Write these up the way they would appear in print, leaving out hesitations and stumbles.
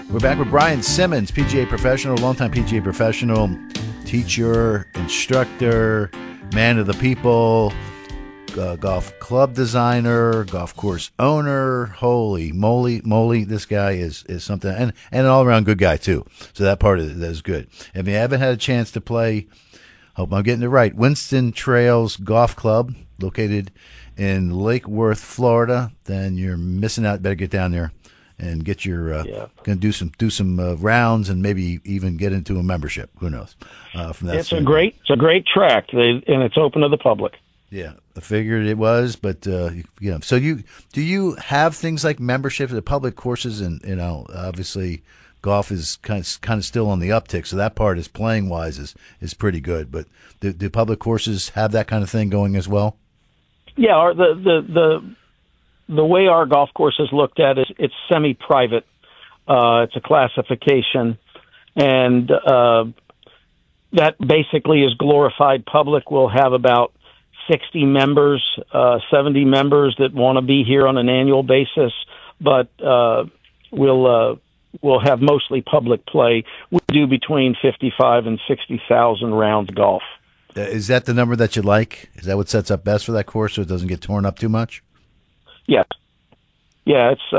We're back with Brian Simmons, PGA professional, longtime PGA professional, teacher, instructor, man of the people, golf club designer, golf course owner. Holy moly, this guy is something, and an all-around good guy, too. So that part of it is good. If you haven't had a chance to play, hope I'm getting it right, Winston Trails Golf Club, located in Lake Worth, Florida, then you're missing out. Better get down there and get your going to do some rounds and maybe even get into a membership. Who knows? From that, it's a great track, and it's open to the public. Yeah, I figured it was, but So do you have things like membership at public courses, and obviously golf is kind of still on the uptick, so that part is playing wise is pretty good. But do public courses have that kind of thing going as well? Yeah, the way our golf course is looked at is it's semi-private. It's a classification, and that basically is glorified public. We'll have about 60 members, 70 members that want to be here on an annual basis, but we'll have mostly public play. We do between 55 and 60,000 rounds of golf. Is that the number that you like? Is that what sets up best for that course so it doesn't get torn up too much? Yes. Yeah, it's,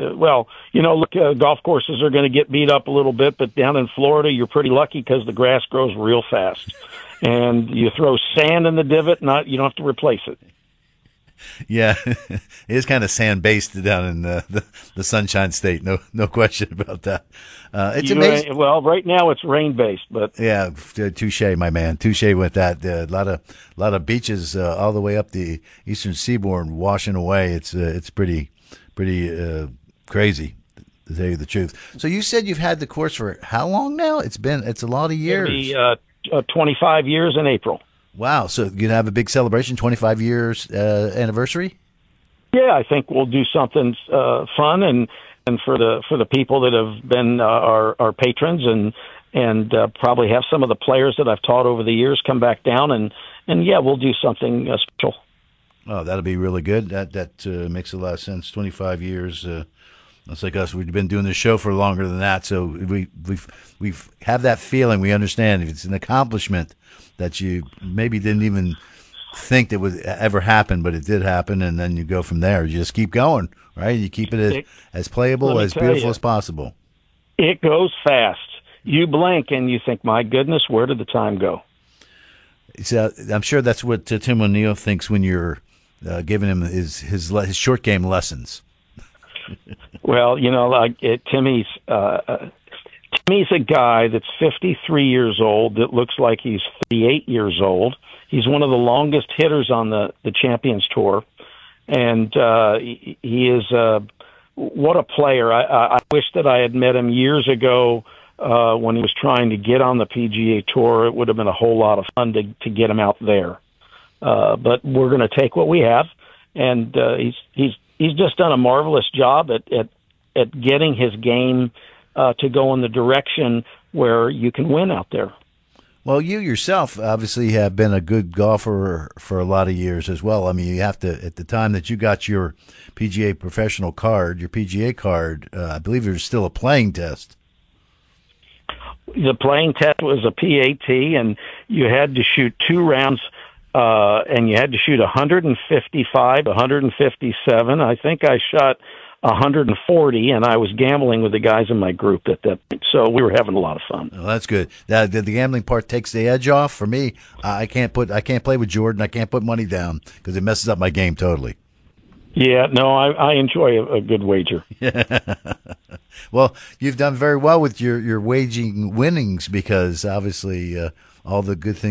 golf courses are going to get beat up a little bit, but down in Florida, you're pretty lucky because the grass grows real fast. And you throw sand in the divot, you don't have to replace it. Yeah, it is kind of sand-based down in the Sunshine State. No question about that. It's amazing. Well, right now it's rain-based, but yeah, touche, my man, touche with that. A lot of beaches all the way up the eastern seaboard washing away. It's pretty crazy, to tell you the truth. So you said you've had the course for how long now? It's a lot of years. It'll be 25 years in April. Wow! So you have a big celebration, 25 years anniversary. Yeah, I think we'll do something fun and for the people that have been our patrons and probably have some of the players that I've taught over the years come back down and yeah, we'll do something special. Oh, that'll be really good. That makes a lot of sense. 25 years. That's like us. We've been doing this show for longer than that, so we have that feeling. We understand if it's an accomplishment that you maybe didn't even think that would ever happen, but it did happen, and then you go from there. You just keep going, right? You keep it as playable, as beautiful as possible. It goes fast. You blink, and you think, my goodness, where did the time go? So I'm sure that's what Tim O'Neill thinks when you're giving him his short game lessons. Well, Timmy's a guy that's 53 years old that looks like he's 38 years old. He's one of the longest hitters on the Champions Tour, and he is what a player. I wish that I had met him years ago when he was trying to get on the PGA Tour. It would have been a whole lot of fun to get him out there. But we're going to take what we have, and he's just done a marvelous job at getting his game to go in the direction where you can win out there. Well, you yourself obviously have been a good golfer for a lot of years as well. I mean, you have to, at the time that you got your PGA professional card, your PGA card, I believe there's still a playing test. The playing test was a PAT, and you had to shoot 2 rounds, and you had to shoot 155, 157. I think I shot 140, and I was gambling with the guys in my group at that point, so we were having a lot of fun. Well, that's good. The gambling part takes the edge off for me. I can't play with Jordan. I can't put money down because it messes up my game totally. Yeah, no, I enjoy a good wager. Well, you've done very well with your waging winnings because obviously all the good things